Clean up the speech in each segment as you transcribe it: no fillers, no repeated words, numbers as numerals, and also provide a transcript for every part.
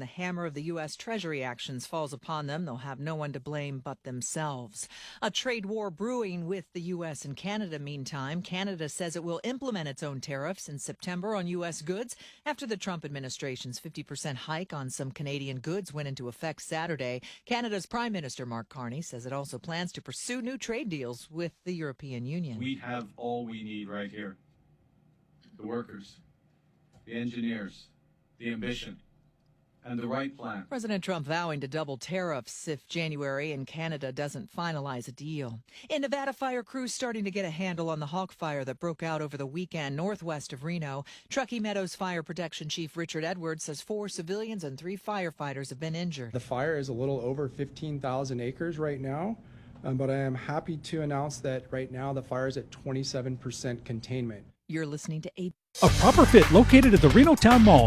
and the hammer of the U.S. Treasury actions falls upon them, they'll have no one to blame but themselves. A trade war brewing with the U.S. and Canada. Meantime, Canada says it will implement its own tariffs in September on U.S. goods after the Trump administration's 50% hike on some Canadian goods went into effect Saturday. Canada's Prime Minister Mark Carney says it also plans to pursue new trade deals with the European Union. We have all we need right here. The workers, the engineers, the ambition, and the right plan. President Trump vowing to double tariffs if January and Canada doesn't finalize a deal. In Nevada, fire crews starting to get a handle on the Hawk Fire that broke out over the weekend northwest of Reno. Truckee Meadows Fire Protection Chief Richard Edwards says 4 civilians and 3 firefighters have been injured. The fire is a little over 15,000 acres right now, but I am happy to announce that right now the fire is at 27% containment. You're listening to A Proper Fit, located at the Reno Town Mall,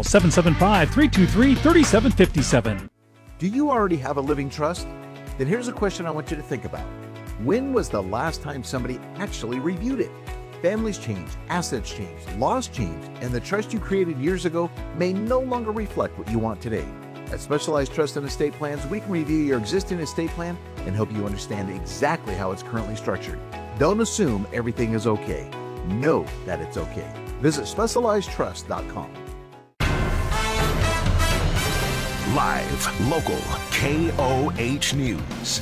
775-323-3757. Do you already have a living trust? Then here's a question I want you to think about. When was the last time somebody actually reviewed it? Families change, assets change, laws change, and the trust you created years ago may no longer reflect what you want today. At Specialized Trust and Estate Plans, we can review your existing estate plan and help you understand exactly how it's currently structured. Don't assume everything is okay. Know that it's okay. Visit SpecializedTrust.com. Live, local, KOH News.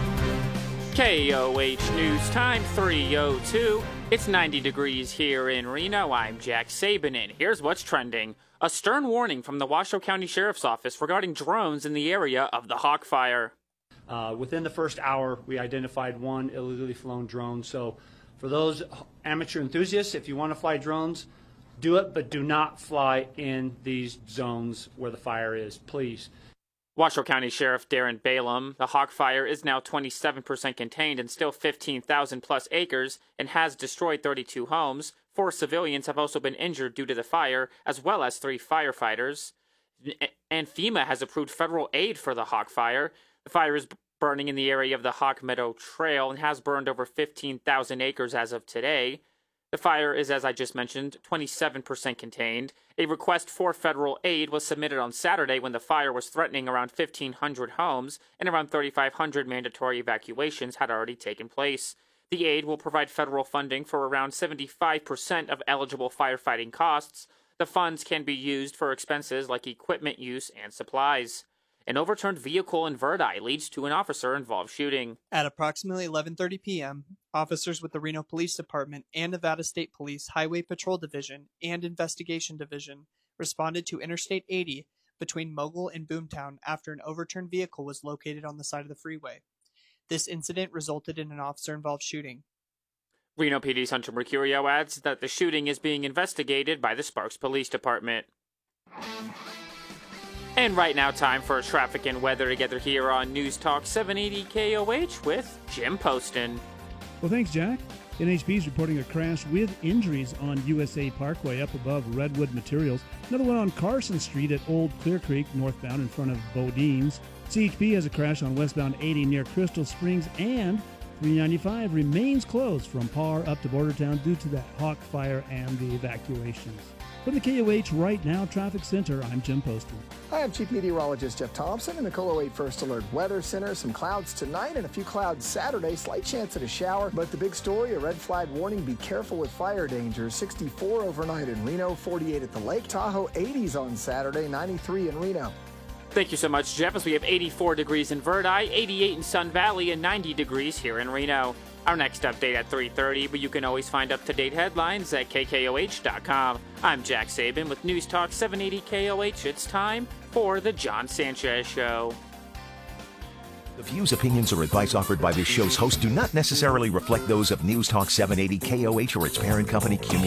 KOH News time 3:02. It's 90 degrees here in Reno. I'm Jack Sabin, and here's what's trending. A stern warning from the Washoe County Sheriff's Office regarding drones in the area of the Hawk Fire. Within the first hour, we identified 1 illegally flown drone. So for those amateur enthusiasts, if you want to fly drones, do it, but do not fly in these zones where the fire is, please. Washoe County Sheriff Darren Balaam, the Hawk Fire is now 27% contained and still 15,000 plus acres and has destroyed 32 homes. 4 civilians have also been injured due to the fire, as well as 3 firefighters. And FEMA has approved federal aid for the Hawk Fire. The fire is burning in the area of the Hawk Meadow Trail and has burned over 15,000 acres as of today. The fire is, as I just mentioned, 27% contained. A request for federal aid was submitted on Saturday when the fire was threatening around 1,500 homes and around 3,500 mandatory evacuations had already taken place. The aid will provide federal funding for around 75% of eligible firefighting costs. The funds can be used for expenses like equipment use and supplies. An overturned vehicle in Verdi leads to an officer-involved shooting. At approximately 11:30 p.m., officers with the Reno Police Department and Nevada State Police Highway Patrol Division and Investigation Division responded to Interstate 80 between Mogul and Boomtown after an overturned vehicle was located on the side of the freeway. This incident resulted in an officer-involved shooting. Reno PD's Hunter Mercurio adds that the shooting is being investigated by the Sparks Police Department. And right now, time for traffic and weather together here on News Talk 780 KOH with Jim Poston. Well, thanks, Jack. NHP is reporting a crash with injuries on USA Parkway up above Redwood Materials. Another one on Carson Street at Old Clear Creek, northbound in front of Bodine's. CHP has a crash on westbound 80 near Crystal Springs, and 395 remains closed from Parr up to Bordertown due to that Hawk Fire and the evacuations. From the KOH Right Now Traffic Center, I'm Jim Poston. Hi, I'm Chief Meteorologist Jeff Thompson in the KOLO 8 First Alert Weather Center. Some clouds tonight and a few clouds Saturday. Slight chance at a shower, but the big story, a red flag warning. Be careful with fire danger. 64 overnight in Reno, 48 at the Lake Tahoe, 80s on Saturday, 93 in Reno. Thank you so much, Jeff, as we have 84 degrees in Verdi, 88 in Sun Valley, and 90 degrees here in Reno. Our next update at 3:30, but you can always find up-to-date headlines at KKOH.com. I'm Jack Sabin with News Talk 780 KOH. It's time for The John Sanchez Show. The views, opinions, or advice offered by this show's host do not necessarily reflect those of News Talk 780 KOH or its parent company,